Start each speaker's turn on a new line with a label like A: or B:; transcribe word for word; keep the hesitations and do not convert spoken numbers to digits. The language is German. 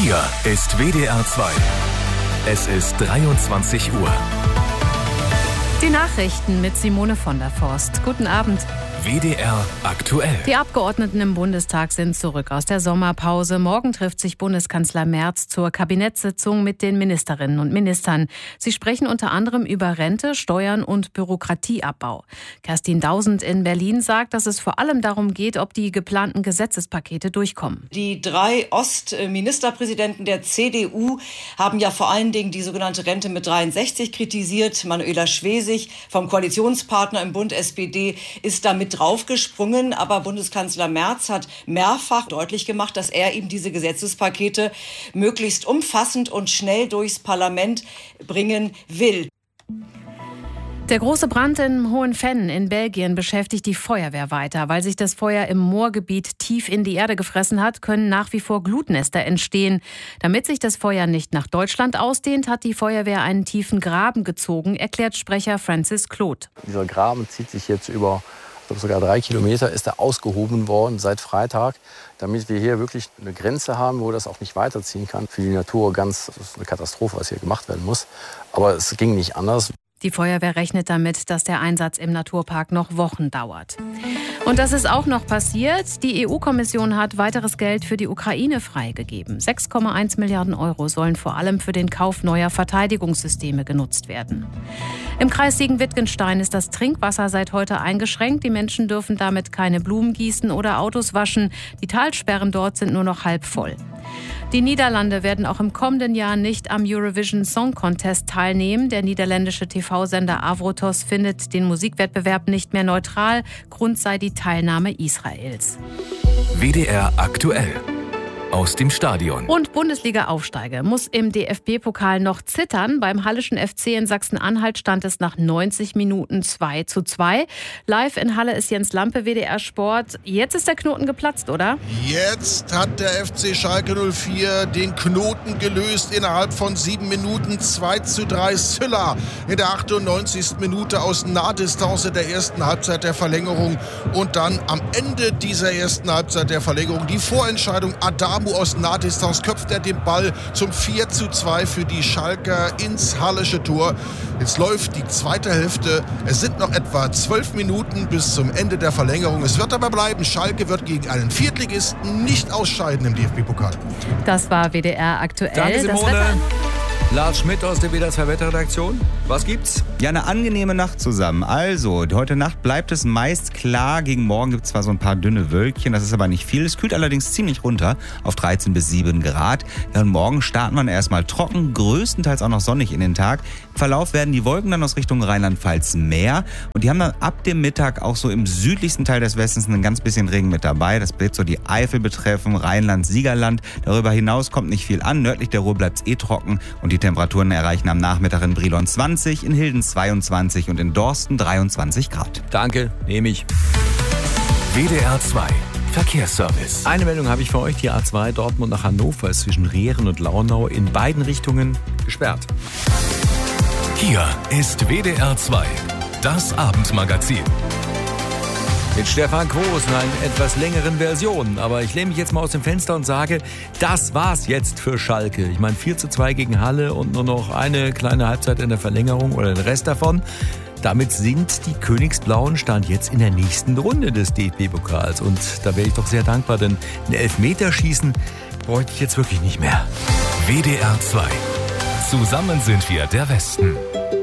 A: Hier ist W D R zwei. Es ist dreiundzwanzig Uhr.
B: Die Nachrichten mit Simone von der Forst. Guten Abend.
A: W D R aktuell.
B: Die Abgeordneten im Bundestag sind zurück aus der Sommerpause. Morgen trifft sich Bundeskanzler Merz zur Kabinettssitzung mit den Ministerinnen und Ministern. Sie sprechen unter anderem über Rente, Steuern und Bürokratieabbau. Kerstin Dausend in Berlin sagt, dass es vor allem darum geht, ob die geplanten Gesetzespakete durchkommen.
C: Die drei Ostministerpräsidenten der C D U haben ja vor allen Dingen die sogenannte Rente mit dreiundsechzig kritisiert. Manuela Schwesig vom Koalitionspartner im Bund S P D ist damit draufgesprungen, aber Bundeskanzler Merz hat mehrfach deutlich gemacht, dass er eben diese Gesetzespakete möglichst umfassend und schnell durchs Parlament bringen will.
B: Der große Brand in Hohenfenn in Belgien beschäftigt die Feuerwehr weiter. Weil sich das Feuer im Moorgebiet tief in die Erde gefressen hat, können nach wie vor Glutnester entstehen. Damit sich das Feuer nicht nach Deutschland ausdehnt, hat die Feuerwehr einen tiefen Graben gezogen, erklärt Sprecher Francis Kloth.
D: Dieser Graben zieht sich jetzt über ich glaube, sogar drei Kilometer, ist er ausgehoben worden seit Freitag, damit wir hier wirklich eine Grenze haben, wo das auch nicht weiterziehen kann. Für die Natur ganz, das ist eine Katastrophe, was hier gemacht werden muss. Aber es ging nicht anders.
B: Die Feuerwehr rechnet damit, dass der Einsatz im Naturpark noch Wochen dauert. Und das ist auch noch passiert. Die E U-Kommission hat weiteres Geld für die Ukraine freigegeben. sechs Komma eins Milliarden Euro sollen vor allem für den Kauf neuer Verteidigungssysteme genutzt werden. Im Kreis Siegen-Wittgenstein ist das Trinkwasser seit heute eingeschränkt. Die Menschen dürfen damit keine Blumen gießen oder Autos waschen. Die Talsperren dort sind nur noch halb voll. Die Niederlande werden auch im kommenden Jahr nicht am Eurovision Song Contest teilnehmen. Der niederländische T V-Sender Avrotos findet den Musikwettbewerb nicht mehr neutral. Grund sei die Teilnahme Israels.
A: W D R aktuell. Aus dem Stadion.
B: Und Bundesliga-Aufsteiger muss im D F B-Pokal noch zittern. Beim Hallischen F C in Sachsen-Anhalt stand es nach neunzig Minuten zwei zu zwei. Live in Halle ist Jens Lampe, W D R Sport. Jetzt ist der Knoten geplatzt, oder?
E: Jetzt hat der F C Schalke null vier den Knoten gelöst. Innerhalb von sieben Minuten zwei zu drei. Sylla in der achtundneunzigsten Minute aus Nahdistanz in der ersten Halbzeit der Verlängerung. Und dann am Ende dieser ersten Halbzeit der Verlängerung die Vorentscheidung. Adamu aus Nahdistanz köpft er den Ball zum vier zu zwei für die Schalker ins Hallische Tor. Jetzt läuft die zweite Hälfte. Es sind noch etwa zwölf Minuten bis zum Ende der Verlängerung. Es wird aber bleiben, Schalke wird gegen einen Viertligisten nicht ausscheiden im D F B-Pokal.
B: Das war W D R aktuell.
F: Danke, Simone.
B: Das Wetter.
F: Lars Schmidt aus der W D R zwei Wetterredaktion. Was gibt's?
G: Ja, eine angenehme Nacht zusammen. Also, heute Nacht bleibt es meist klar. Gegen morgen gibt es zwar so ein paar dünne Wölkchen, das ist aber nicht viel. Es kühlt allerdings ziemlich runter auf dreizehn bis sieben Grad. Ja, und morgen starten wir erstmal trocken, größtenteils auch noch sonnig in den Tag. Im Verlauf werden die Wolken dann aus Richtung Rheinland-Pfalz mehr. Und die haben dann ab dem Mittag auch so im südlichsten Teil des Westens ein ganz bisschen Regen mit dabei. Das wird so die Eifel betreffen, Rheinland, Siegerland. Darüber hinaus kommt nicht viel an. Nördlich der Ruhr bleibt es eh trocken und die Temperaturen erreichen am Nachmittag in Brilon zwanzig, in Hilden zweiundzwanzig und in Dorsten dreiundzwanzig Grad.
F: Danke, nehme ich.
A: W D R zwei Verkehrsservice.
F: Eine Meldung habe ich für euch. Die A zwei Dortmund nach Hannover ist zwischen Rehren und Launau in beiden Richtungen gesperrt.
A: Hier ist W D R zwei, das Abendmagazin.
F: Mit Stefan Groß in einer etwas längeren Version. Aber ich lehne mich jetzt mal aus dem Fenster und sage, das war's jetzt für Schalke. Ich meine vier zu zwei gegen Halle und nur noch eine kleine Halbzeit in der Verlängerung oder den Rest davon. Damit sind die Königsblauen Stand jetzt in der nächsten Runde des D F B-Pokals. Und da wäre ich doch sehr dankbar, denn ein Elfmeterschießen bräuchte ich jetzt wirklich nicht mehr.
A: W D R zwei. Zusammen sind wir der Westen.